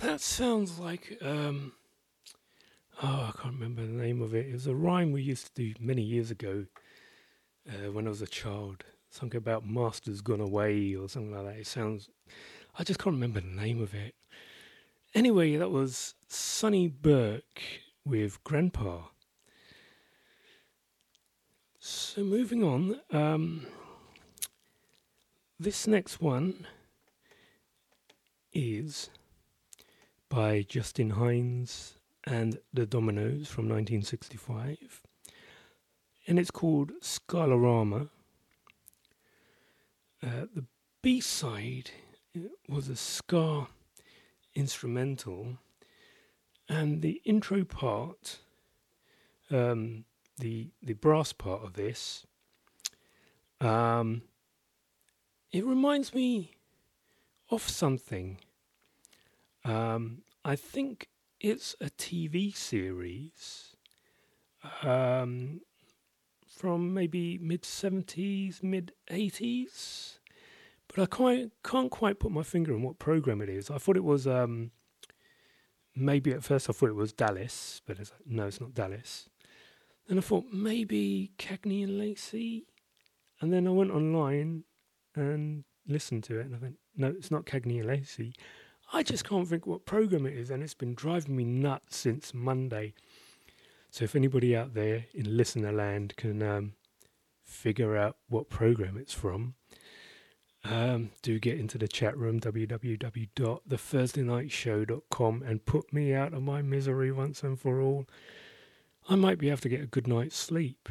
That sounds like I can't remember the name of it. It was a rhyme we used to do many years ago when I was a child. Something about Master's Gone Away or something like that. It sounds. I just can't remember the name of it. Anyway, that was Sonny Burke with Grandpa. So moving on, this next one is by Justin Hines and the Dominoes from 1965, and it's called Skylarama. The B-side was a ska instrumental, and the intro part, the brass part of this, it reminds me of something. I think it's a TV series from maybe mid-70s, mid-80s. But I can't quite put my finger on what program it is. I thought it was, maybe at first I thought it was Dallas, but no, it's not Dallas. And I thought maybe Cagney and Lacey. And then I went online and listened to it, and I went, no, it's not Cagney and Lacey. I just can't think what program it is, and it's been driving me nuts since Monday. So if anybody out there in listener land can figure out what program it's from, do get into the chat room, www.thethursdaynightshow.com, and put me out of my misery once and for all. I might be able to get a good night's sleep.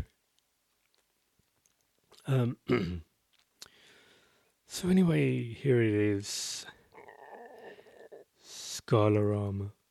So anyway, here it is. Skylarama.